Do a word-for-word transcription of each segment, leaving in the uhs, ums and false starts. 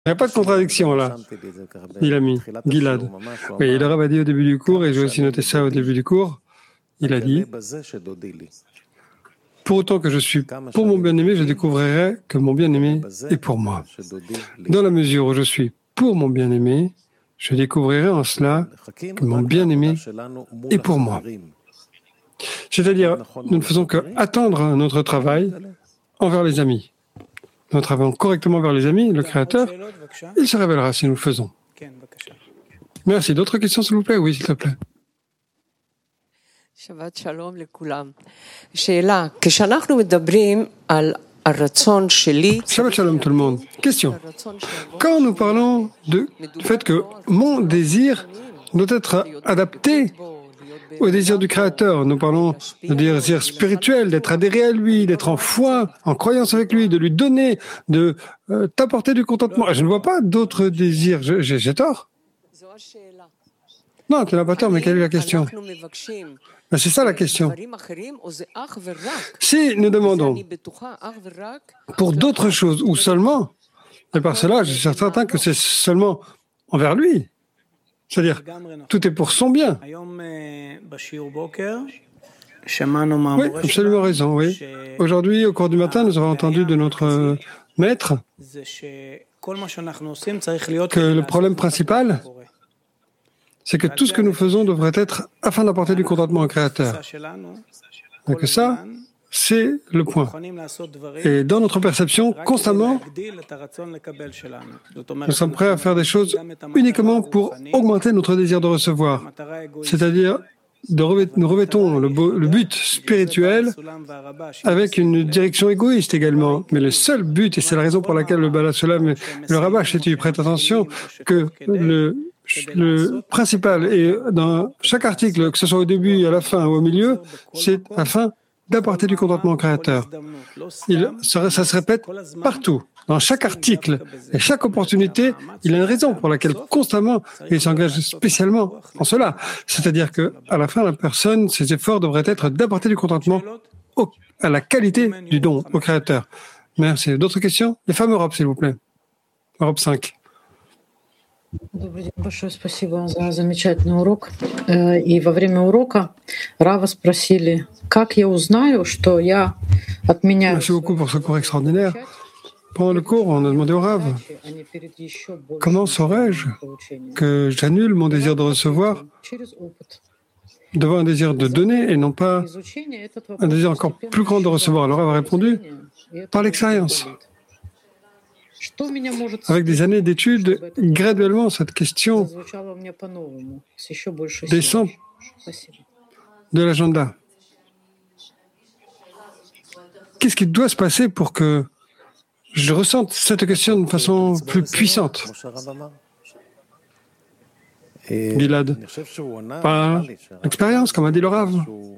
Il n'y a pas de contradiction là, il a mis Gilad. Oui, le Rav a dit au début du cours, et j'ai aussi noté ça au début du cours, il a dit « Pour autant que je suis pour mon bien-aimé, je découvrirai que mon bien-aimé est pour moi. Dans la mesure où je suis pour mon bien-aimé, je découvrirai en cela que mon bien-aimé est pour moi. » C'est-à-dire, nous ne faisons qu'attendre notre travail envers les amis. Nous travaillons correctement vers les amis, le Créateur, il se révélera si nous le faisons. Merci. D'autres questions, s'il vous plaît? Oui, s'il te plaît. Shabbat shalom לכולם. שאלה, כשאנחנו מדברים על הרצון שלי, Shabbat shalom tout le monde. Question. Quand nous parlons de, du fait que mon désir doit être adapté au désir du Créateur, nous parlons de désir spirituel, d'être adhéré à lui, d'être en foi, en croyance avec lui, de lui donner, de euh, t'apporter du contentement. Je ne vois pas d'autres désirs. Je- J'ai j'ai tort? Non, tu n'as pas tort, mais quelle est la question? Ben, c'est ça la question. Si nous demandons pour d'autres choses ou seulement, et par cela, je suis certain que c'est seulement envers lui. C'est-à-dire, tout est pour son bien. Oui, absolument raison, oui. Aujourd'hui, au cours du matin, nous avons entendu de notre euh, maître que le problème principal, c'est que tout ce que nous faisons devrait être afin d'apporter du contentement au Créateur. Et que ça, c'est le point. Et dans notre perception, constamment, nous sommes prêts à faire des choses uniquement pour augmenter notre désir de recevoir. C'est-à-dire, de revêt- nous revêtons le, beau- le but spirituel avec une direction égoïste également. Mais le seul but, et c'est la raison pour laquelle le Bala Solam et le Rabash, si tu y prêtes attention, que le, le principal, et dans chaque article, que ce soit au début, à la fin ou au milieu, c'est afin d'apporter du contentement au Créateur. Il, ça, ça se répète partout, dans chaque article et chaque opportunité. Il y a une raison pour laquelle constamment il s'engage spécialement en cela. C'est-à-dire que à la fin, la personne, ses efforts devraient être d'apporter du contentement au, à la qualité du don au Créateur. Merci. D'autres questions? Les femmes Europe, s'il vous plaît. Europe cinq. Добрый день, большое спасибо за замечательный урок. Э, И во время урока Рава спросили, как я узнаю, что я отменяю Merci beaucoup pour ce cours extraordinaire. Pendant le cours, on a demandé au Rav, comment saurais-je que j'annule mon désir de recevoir devant un désir de donner et non pas un désir encore plus grand de recevoir. Alors, Rav a répondu par l'expérience. Avec des années d'études, graduellement, cette question descend de l'agenda. Qu'est-ce qui doit se passer pour que je ressente cette question d'une façon plus puissante? Gilad, par l'expérience, comme a dit le Rav.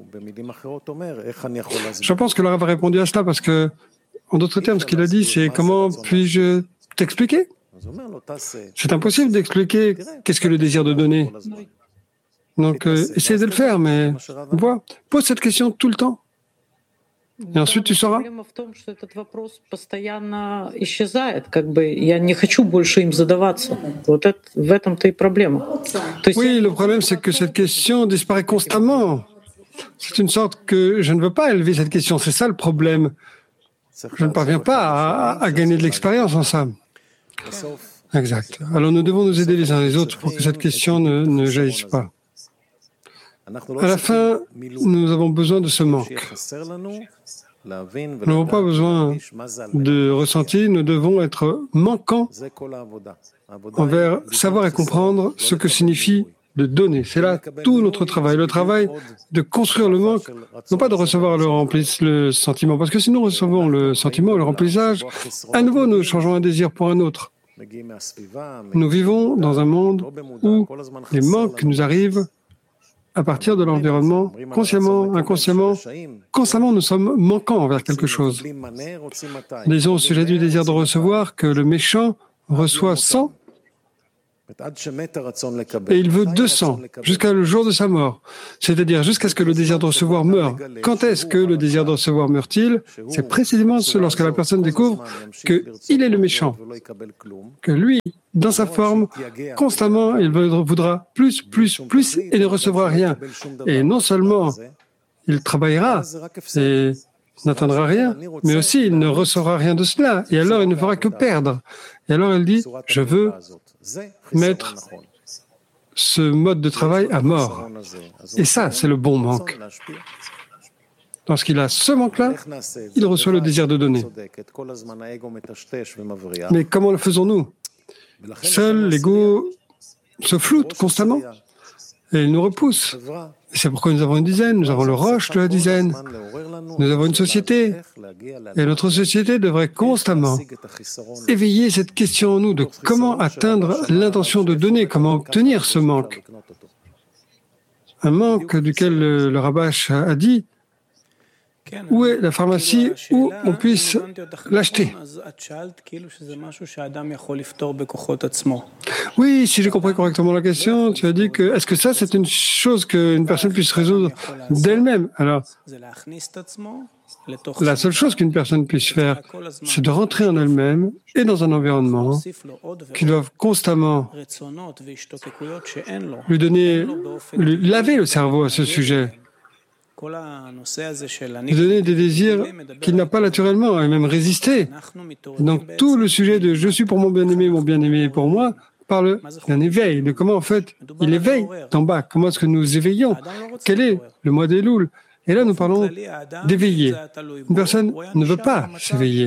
Je pense que le Rav a répondu à cela parce que, en d'autres termes, ce qu'il a dit, c'est comment puis-je t'expliquer? C'est impossible d'expliquer qu'est-ce que le désir de donner. Donc, euh, essaye de le faire, mais vois, pose cette question tout le temps. Et ensuite, tu sauras. Проблема в том, что этот вопрос постоянно исчезает, как бы я не хочу больше им задаваться. Вот это, в этом-то и проблема. То есть Oui, le problème, c'est que cette question disparaît constamment. C'est une sorte que je ne veux pas élever cette question. C'est ça le problème. Je ne parviens pas à, à gagner de l'expérience en ça. Exact. Alors nous devons nous aider les uns les autres pour que cette question ne, ne jaillisse pas. À la fin, nous avons besoin de ce manque. Nous n'avons pas besoin de ressenti, nous devons être manquants envers savoir et comprendre ce que signifie de donner. C'est là tout notre travail, le travail de construire le manque, non pas de recevoir le, remplis, le sentiment, parce que si nous recevons le sentiment, le remplissage, à nouveau nous changeons un désir pour un autre. Nous vivons dans un monde où les manques nous arrivent à partir de l'environnement, consciemment, inconsciemment, constamment nous sommes manquants envers quelque chose. Disons au sujet du désir de recevoir que le méchant reçoit sans Et il veut deux cents jusqu'à le jour de sa mort, c'est-à-dire jusqu'à ce que le désir de recevoir meure. Quand est-ce que le désir de recevoir meurt-il? C'est précisément lorsque la personne découvre qu'il est le méchant, que lui, dans sa forme, constamment, il voudra plus, plus, plus et ne recevra rien. Et non seulement il travaillera et n'atteindra rien, mais aussi il ne recevra rien de cela. Et alors il ne fera que perdre. Et alors il dit, je veux mettre ce mode de travail à mort. Et ça, c'est le bon manque. Lorsqu'il a ce manque-là, il reçoit le désir de donner. Mais comment le faisons-nous? Seul l'ego se floute constamment et il nous repousse. Et c'est pourquoi nous avons une dizaine, nous avons le roche de la dizaine, nous avons une société. Et notre société devrait constamment éveiller cette question en nous de comment atteindre l'intention de donner, comment obtenir ce manque. Un manque duquel le, le Rabash a dit, où est la pharmacie où on puisse l'acheter? Oui, si j'ai compris correctement la question, tu as dit que est-ce que ça c'est une chose qu'une personne puisse résoudre d'elle-même? Alors, la seule chose qu'une personne puisse faire, c'est de rentrer en elle-même et dans un environnement qui doivent constamment lui donner, lui laver le cerveau à ce sujet. Lui donner des désirs qu'il n'a pas naturellement et même résister. Donc tout le sujet de « je suis pour mon bien-aimé, mon bien-aimé est pour moi » parle d'un éveil, de comment en fait il éveille d'en bas, comment est-ce que nous éveillons, quel est le mois des Louls. Et là nous parlons d'éveiller. Une personne ne veut pas s'éveiller.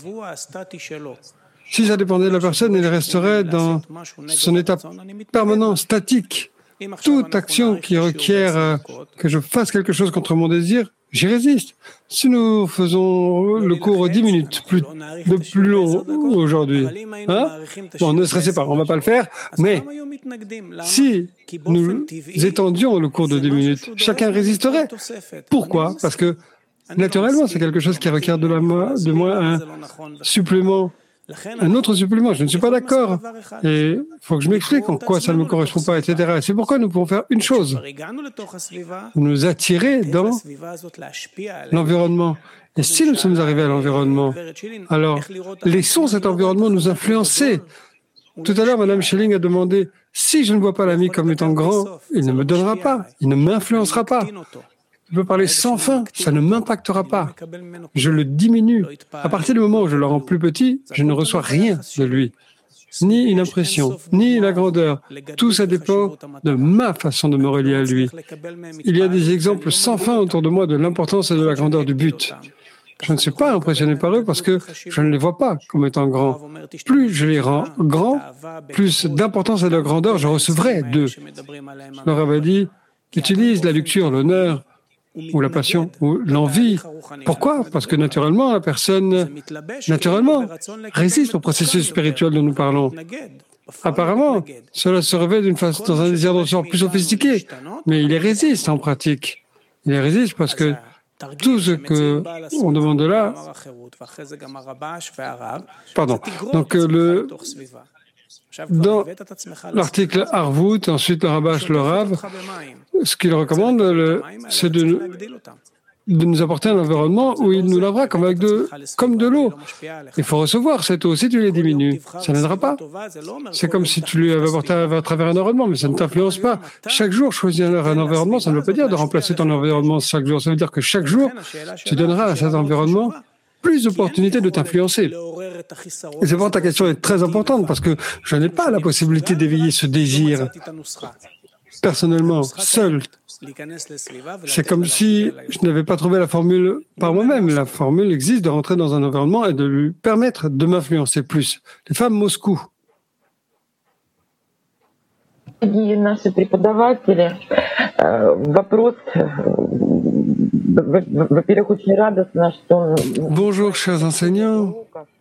Si ça dépendait de la personne, elle resterait dans son état permanent, statique. Toute action qui requiert euh, que je fasse quelque chose contre mon désir, j'y résiste. Si nous faisons le cours dix minutes plus, de plus long aujourd'hui, hein? Bon, ne stressez pas, on ne va pas le faire, mais si nous étendions le cours de dix minutes, chacun résisterait. Pourquoi? Parce que naturellement, c'est quelque chose qui requiert de, la, de moi un supplément. Un autre supplément, je ne suis pas d'accord. Et il faut que je m'explique en quoi ça ne me correspond pas, et cetera. Et c'est pourquoi nous pouvons faire une chose, nous attirer dans l'environnement. Et si nous sommes arrivés à l'environnement, alors laissons cet environnement nous influencer. Tout à l'heure, Madame Schelling a demandé, si je ne vois pas l'ami comme étant grand, il ne me donnera pas, il ne m'influencera pas. Je peux parler sans fin, ça ne m'impactera pas. Je le diminue. À partir du moment où je le rends plus petit, je ne reçois rien de lui. Ni une impression, ni la grandeur. Tout ça dépend de ma façon de me relier à lui. Il y a des exemples sans fin autour de moi de l'importance et de la grandeur du but. Je ne suis pas impressionné par eux parce que je ne les vois pas comme étant grands. Plus je les rends grands, plus d'importance et de grandeur je recevrai d'eux. Je leur avais dit, utilise la luxure, l'honneur, ou la passion, ou l'envie. Pourquoi? Parce que naturellement, la personne, naturellement, résiste au processus spirituel dont nous parlons. Apparemment, cela se révèle d'une façon, dans un désir de recevoir plus sophistiqué, mais il y résiste en pratique. Il y résiste parce que tout ce qu'on demande de là... Pardon. Donc, le... Dans l'article Harvut, ensuite le Rabash, le Rav, ce qu'il recommande, le, c'est de, de nous apporter un environnement où il nous lavera comme, avec de, comme de l'eau. Il faut recevoir cette eau. Si tu les diminues, ça n'aidera pas. C'est comme si tu lui avais apporté à travers un environnement, mais ça ne t'influence pas. Chaque jour, choisir un environnement, ça ne veut pas dire de remplacer ton environnement chaque jour. Ça veut dire que chaque jour, tu donneras à cet environnement plus d'opportunités de t'influencer. Et c'est pourquoi ta question est très importante, parce que je n'ai pas la possibilité d'éveiller ce désir personnellement, seul. C'est comme si je n'avais pas trouvé la formule par moi-même. La formule existe de rentrer dans un environnement et de lui permettre de m'influencer plus. Les femmes Moscou. Наши преподаватели, вопрос, во-первых, очень радостно, что... Bonjour, chers enseignants.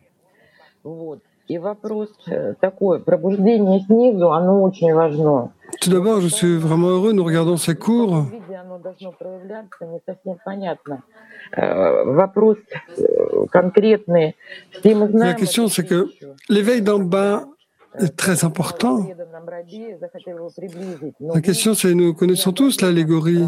И вопрос такой, пробуждение снизу, оно очень важно. Tout d'abord, je suis vraiment heureux, nous regardons ces cours. Оно должно проявляться, не совсем понятно. Вопрос конкретный. La question, c'est que l'éveil d'en bas est très important. La question, c'est, nous connaissons tous l'allégorie.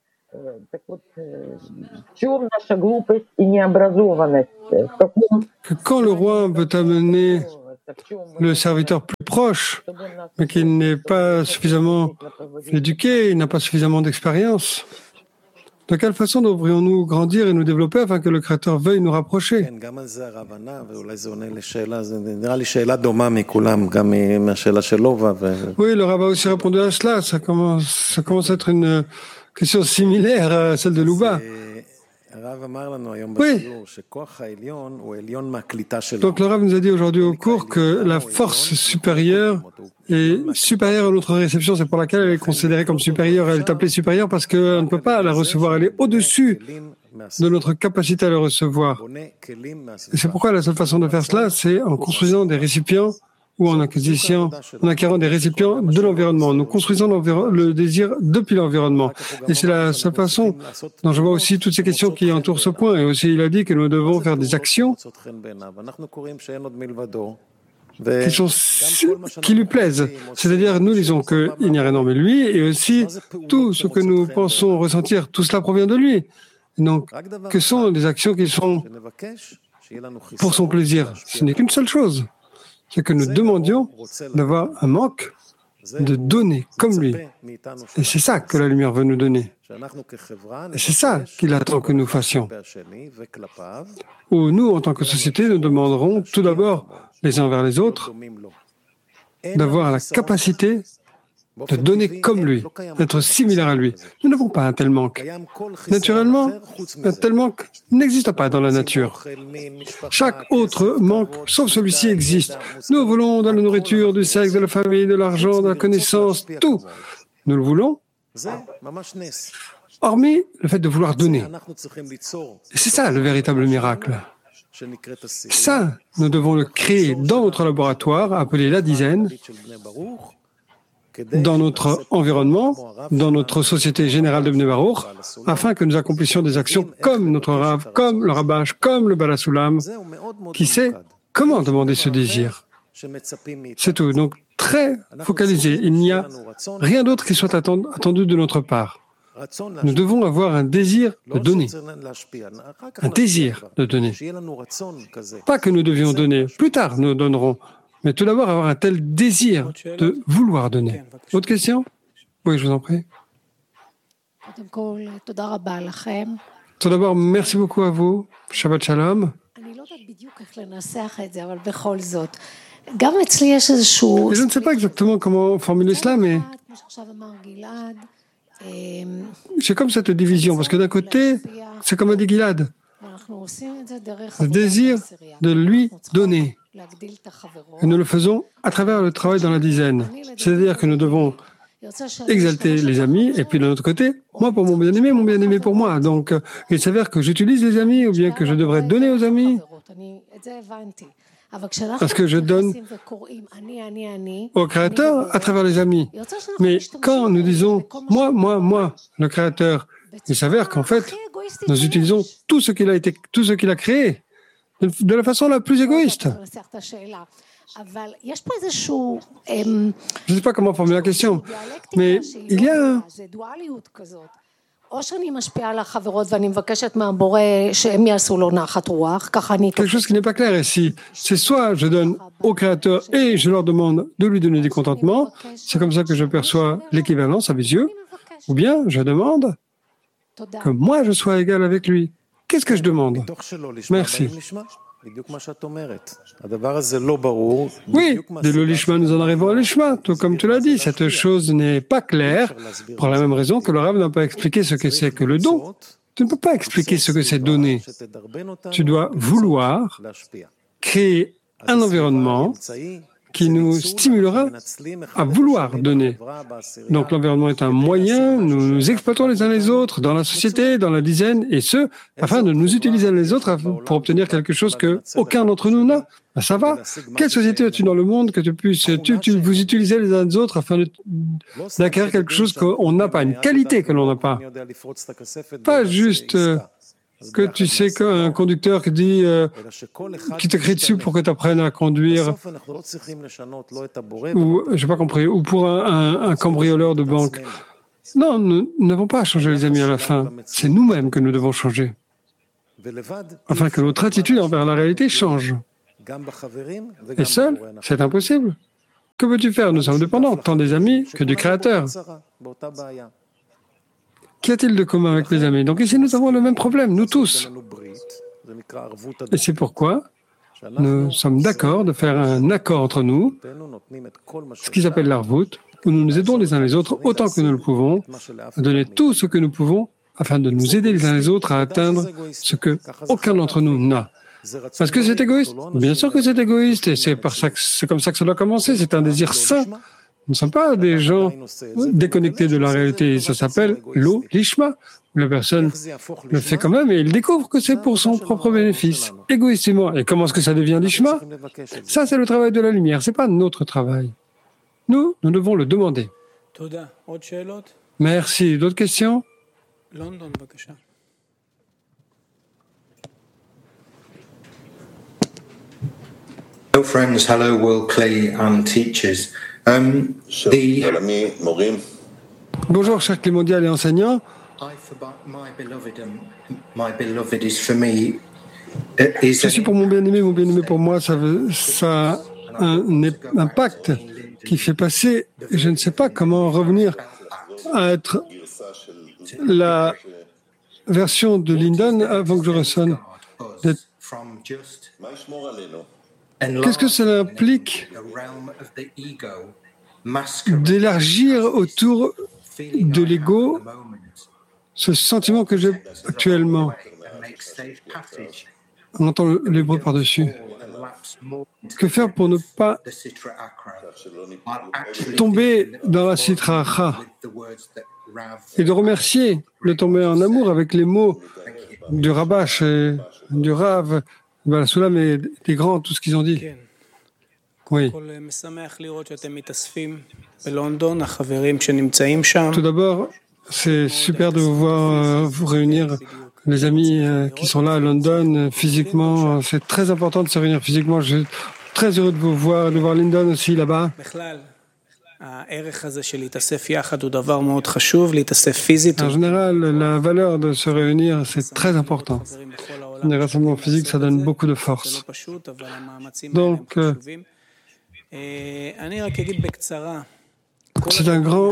Que quand le roi veut amener le serviteur plus proche, mais qu'il n'est pas suffisamment éduqué, il n'a pas suffisamment d'expérience, de quelle façon devrions-nous grandir et nous développer afin que le Créateur veuille nous rapprocher? Oui, le Rav a aussi répondu à cela. Ça commence, ça commence à être une question similaire à celle de Louba. Oui. Donc le Rav nous a dit aujourd'hui au cours que la force supérieure est supérieure à notre réception. C'est pour laquelle elle est considérée comme supérieure. Elle est appelée supérieure parce qu'on ne peut pas la recevoir. Elle est au-dessus de notre capacité à la recevoir. Et c'est pourquoi la seule façon de faire cela, c'est en construisant des récipients ou en acquisition, en acquérant des récipients de l'environnement. Nous construisons le désir depuis l'environnement. Et c'est la seule façon dont je vois aussi toutes ces questions qui entourent ce point. Et aussi, il a dit que nous devons faire des actions qui, sont, qui lui plaisent. C'est-à-dire, nous disons qu'il n'y a rien mais lui, et aussi tout ce que nous pensons ressentir, tout cela provient de lui. Donc, que sont les actions qui sont pour son plaisir? Ce n'est qu'une seule chose. C'est que nous demandions d'avoir un manque de donner comme lui. Et c'est ça que la lumière veut nous donner. Et c'est ça qu'il attend que nous fassions. Où nous, en tant que société, nous demanderons tout d'abord, les uns envers les autres, d'avoir la capacité de donner comme lui, d'être similaire à lui. Nous n'avons pas un tel manque. Naturellement, un tel manque n'existe pas dans la nature. Chaque autre manque, sauf celui-ci, existe. Nous voulons de la nourriture, du sexe, de la famille, de l'argent, de la connaissance, tout. Nous le voulons, hormis le fait de vouloir donner. Et c'est ça le véritable miracle. Ça, nous devons le créer dans notre laboratoire, appelé la dizaine, dans notre environnement, dans notre société générale de Bnei Baruch, afin que nous accomplissions des actions comme notre Rav, comme le Rabash, comme le Balasulam, qui sait comment demander ce désir. C'est tout. Donc, très focalisé. Il n'y a rien d'autre qui soit attendu de notre part. Nous devons avoir un désir de donner. Un désir de donner. Pas que nous devions donner. Plus tard, nous donnerons. Mais tout d'abord, avoir un tel désir de vouloir donner. Autre question? Oui, je vous en prie. Tout d'abord, merci beaucoup à vous. Shabbat Shalom. Et je ne sais pas exactement comment formuler cela, mais c'est comme cette division, parce que d'un côté, c'est comme a dit Gilad, le désir de lui donner. Et nous le faisons à travers le travail dans la dizaine. C'est-à-dire que nous devons exalter les amis, et puis de l'autre côté, moi pour mon bien-aimé, mon bien-aimé pour moi. Donc, il s'avère que j'utilise les amis, ou bien que je devrais donner aux amis, parce que je donne au Créateur à travers les amis. Mais quand nous disons « moi, moi, moi », le Créateur, il s'avère qu'en fait, nous utilisons tout ce qu'il a été, tout ce qu'il a créé de la façon la plus égoïste. Je ne sais pas comment formuler la question, mais il y a quelque chose qui n'est pas clair ici. C'est soit je donne au Créateur et je leur demande de lui donner du contentement, c'est comme ça que je perçois l'équivalence à mes yeux, ou bien je demande que moi je sois égal avec lui. Qu'est-ce que je demande? Merci. Oui, de l'olishma, nous en arrivons à l'ishma, tout comme tu l'as dit. Cette chose n'est pas claire, pour la même raison que le Rav n'a pas expliqué ce que c'est que le don. Tu ne peux pas expliquer ce que c'est donner. Tu dois vouloir créer un environnement qui nous stimulera à vouloir donner. Donc l'environnement est un moyen, nous nous exploitons les uns les autres dans la société, dans la dizaine, et ce, afin de nous utiliser les autres pour obtenir quelque chose qu'aucun d'entre nous n'a. Ben, ça va. Quelle société as-tu dans le monde que tu puisses tu, tu, vous utiliser les uns les autres afin de, d'acquérir quelque chose qu'on n'a pas, une qualité que l'on n'a pas? Pas juste euh, que tu sais qu'un conducteur qui dit, euh, qui te crie dessus pour que tu apprennes à conduire, ou, je n'ai pas compris, ou pour un, un, un cambrioleur de banque. Non, nous n'avons pas à changer les amis à la fin. C'est nous-mêmes que nous devons changer, afin que notre attitude envers la réalité change. Et seul, c'est impossible. Que peux-tu faire? Nous sommes dépendants, tant des amis que du Créateur. Qu'y a-t-il de commun avec les amis? Donc ici, nous avons le même problème, nous tous. Et c'est pourquoi nous sommes d'accord de faire un accord entre nous, ce qu'ils appellent l'arvout, où nous nous aidons les uns les autres autant que nous le pouvons, à donner tout ce que nous pouvons afin de nous aider les uns les autres à atteindre ce que aucun d'entre nous n'a. Parce que c'est égoïste? Bien sûr que c'est égoïste, et c'est par ça que c'est comme ça que ça doit commencer. C'est un désir sain. Nous ne sommes pas des gens déconnectés de la réalité. Ça s'appelle l'eau, l'ishma. La personne le fait quand même et il découvre que c'est pour son propre bénéfice, égoïstement. Et comment est-ce que ça devient l'ishma? Ça, c'est le travail de la lumière. Ce n'est pas notre travail. Nous, nous devons le demander. Merci. D'autres questions? Hello friends, hello world clay and teachers. Um, the... Bonjour chers clés mondiales et enseignants. Je suis pour mon bien-aimé, mon bien-aimé pour moi, ça, veut, ça a un impact qui fait passer, je ne sais pas comment revenir à être la version de Lyndon avant que je ressonne. Qu'est-ce que cela implique d'élargir autour de l'ego ce sentiment que j'ai actuellement? On entend l'hébreu par-dessus. Que faire pour ne pas tomber dans la Sitra Achra et de remercier, de tomber en amour avec les mots du Rabash et du Rav, ben, Soulam et des grands, tout ce qu'ils ont dit. Oui. Tout d'abord, c'est super de vous voir euh, vous réunir, les amis euh, qui sont là à London, euh, physiquement. C'est très important de se réunir physiquement. Je suis très heureux de vous voir, de voir Lyndon aussi là-bas. En général, la valeur de se réunir, c'est très important. Les rassemblements physiques, ça donne beaucoup de force. Donc, euh, c'est un grand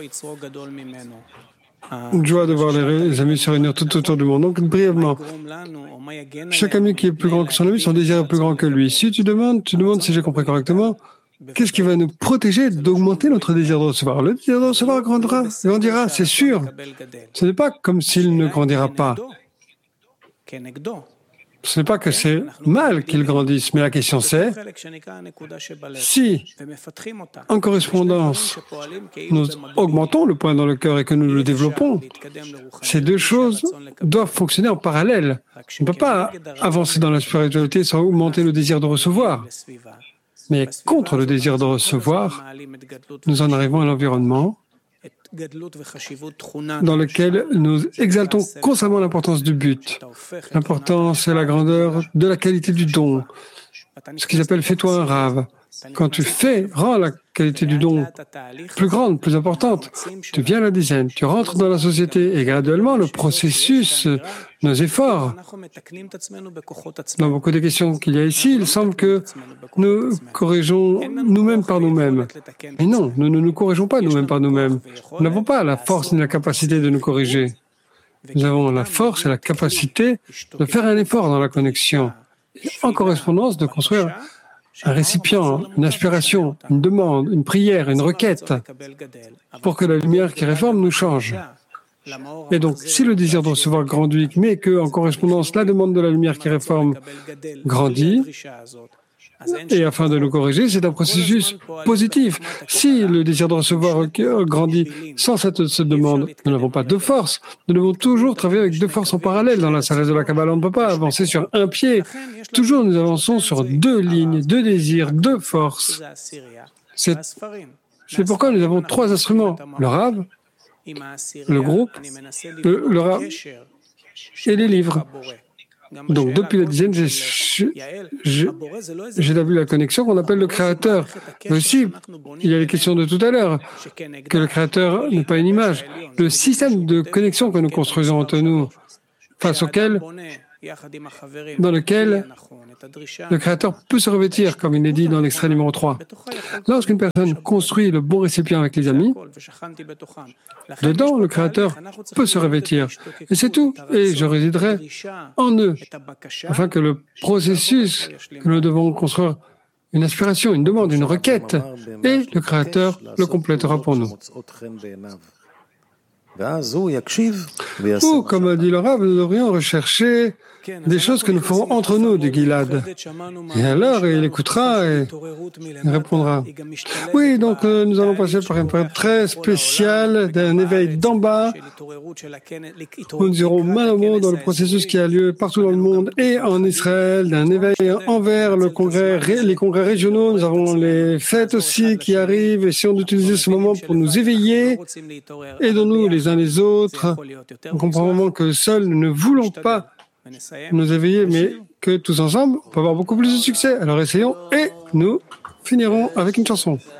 une joie de voir les amis se réunir tout autour du monde. Donc, brièvement, chaque ami qui est plus grand que son ami, son désir est plus grand que lui. Si tu demandes, tu demandes si j'ai compris correctement, qu'est-ce qui va nous protéger d'augmenter notre désir de recevoir? Le désir de recevoir grandira, grandira, c'est sûr. Ce n'est pas comme s'il ne grandira pas. Ce n'est pas que c'est mal qu'il grandisse, mais la question c'est, si, en correspondance, nous augmentons le point dans le cœur et que nous le développons, ces deux choses doivent fonctionner en parallèle. On ne peut pas avancer dans la spiritualité sans augmenter le désir de recevoir. Mais contre le désir de recevoir, nous en arrivons à l'environnement dans lequel nous exaltons constamment l'importance du but, l'importance et la grandeur de la qualité du don, ce qu'ils appellent « fais-toi un rave ». Quand tu fais, rends la qualité du don plus grande, plus importante, tu viens à la dizaine, tu rentres dans la société et graduellement le processus, nos efforts. Dans beaucoup de questions qu'il y a ici, il semble que nous corrigeons nous-mêmes par nous-mêmes. Mais non, nous ne nous corrigeons pas nous-mêmes par nous-mêmes. Nous n'avons pas la force ni la capacité de nous corriger. Nous avons la force et la capacité de faire un effort dans la connexion, et en correspondance de construire un récipient, une aspiration, une demande, une prière, une requête, pour que la lumière qui réforme nous change. Et donc, si le désir de recevoir grandit, mais qu'en correspondance, la demande de la lumière qui réforme grandit, et afin de nous corriger, c'est un processus positif. Si le désir de recevoir grandit sans cette, cette demande, nous n'avons pas deux forces. Nous devons toujours travailler avec deux forces en parallèle. Dans la sagesse de la Kabbalah, on ne peut pas avancer sur un pied. Toujours, nous avançons sur deux lignes, deux désirs, deux forces. C'est, c'est pourquoi nous avons trois instruments. Le Rav, le groupe, le, le Rav. et les livres. Donc, depuis la dizaine, j'ai vu la connexion qu'on appelle le Créateur. Mais aussi, il y a les questions de tout à l'heure, que le Créateur n'est pas une image. Le système de connexion que nous construisons entre nous, face auquel, dans lequel le Créateur peut se revêtir, comme il est dit dans l'extrait numéro trois. Lorsqu'une personne construit le bon récipient avec les amis, dedans, le Créateur peut se revêtir. Et c'est tout. Et je résiderai en eux, afin que le processus que nous devons construire, une aspiration, une demande, une requête, et le Créateur le complétera pour nous. Ou, comme a dit le Rav, nous devrions rechercher des choses que nous ferons entre nous, dit Gilad. Et alors, il écoutera et il répondra. Oui, donc euh, nous allons passer par une période très spéciale d'un éveil d'en bas. Nous irons main au monde dans le processus qui a lieu partout dans le monde et en Israël, d'un éveil envers le congrès, les congrès régionaux. Nous avons les fêtes aussi qui arrivent. Et si on utilisait ce moment pour nous éveiller, aidons-nous les uns les autres. On comprend vraiment que seuls nous ne voulons pas nous éveiller, mais que tous ensemble, on peut avoir beaucoup plus de succès. Alors essayons et nous finirons avec une chanson.